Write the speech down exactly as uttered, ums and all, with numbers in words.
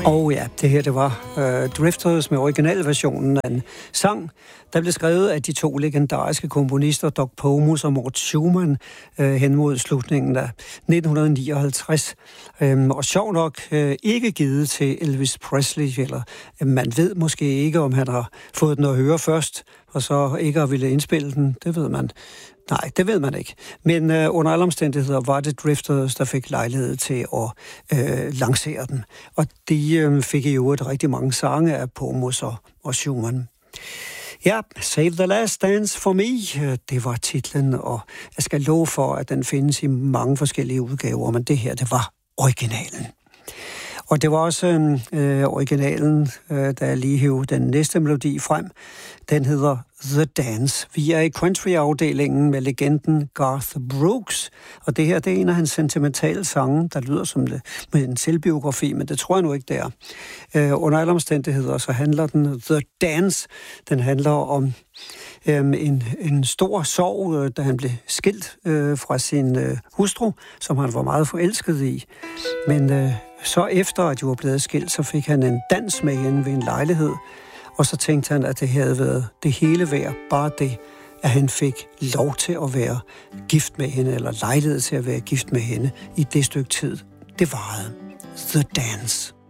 Og ja, det her det var uh, Drifters med originalversionen af en sang, der blev skrevet af de to legendariske komponister, Doug Pomus og Mort Schumann, uh, hen mod slutningen af nitten nioghalvtreds. Um, og sjov nok uh, ikke givet til Elvis Presley, eller uh, man ved måske ikke, om han har fået den at høre først, og så ikke har ville indspille den, det ved man. Nej, det ved man ikke. Men øh, under alle omstændigheder var det Drifters, der fik lejlighed til at øh, lancere den. Og de øh, fik i øvrigt rigtig mange sange af Pomus og, og Schumann. Ja, Save the Last Dance for Me, det var titlen, og jeg skal love for, at den findes i mange forskellige udgaver, men det her, det var originalen. Og det var også øh, originalen, øh, da jeg lige hævde den næste melodi frem. Den hedder The Dance. Vi er i country-afdelingen med legenden Garth Brooks, og det her, det er en af hans sentimentale sange, der lyder som det, med en selvbiografi, men det tror jeg nu ikke, det er. Øh, under alle omstændigheder, så handler den The Dance. Den handler om øh, en, en stor sorg, øh, da han blev skilt øh, fra sin øh, hustru, som han var meget forelsket i. Men øh, så efter, at de var blevet skilt, så fik han en dans med hende ved en lejlighed, og så tænkte han, at det havde været det hele værd, bare det, at han fik lov til at være gift med hende, eller lejlighed til at være gift med hende i det stykke tid. Det varede. The Dance.